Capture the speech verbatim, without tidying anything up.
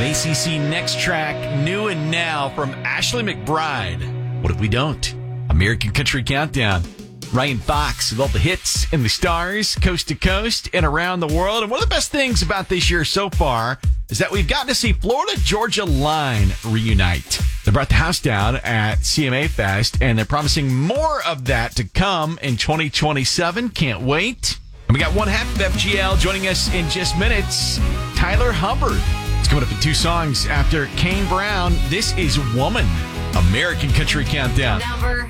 A C C Next Track, New and Now from Ashley McBride. What if we don't? American Country Countdown. Ryan Fox with all the hits and the stars, coast to coast and around the world. And one of the best things about this year so far is that we've gotten to see Florida Georgia Line reunite. They brought the house down at C M A Fest, and they're promising more of that to come in twenty twenty-seven. Can't wait. And we got one half of F G L joining us in just minutes, Tyler Hubbard. It's coming up in two songs after Kane Brown. This is Woman. American Country Countdown. Number